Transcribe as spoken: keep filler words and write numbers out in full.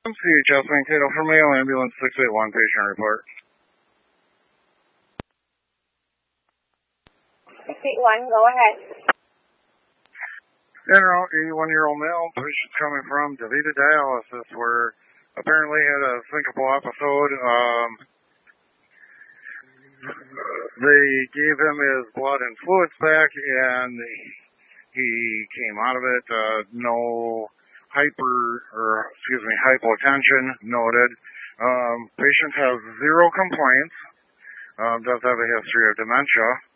C H S Mankato for Mayo Ambulance six eight one, patient report. six eight one, go ahead. eighty-one-year-old male, patient coming from DaVita Dialysis, where apparently had a syncopal episode. Um, they gave him his blood and fluids back, and he came out of it. Uh, no hyper, or excuse me, hypotension noted. Um, patient has zero complaints. Um, does have a history of dementia.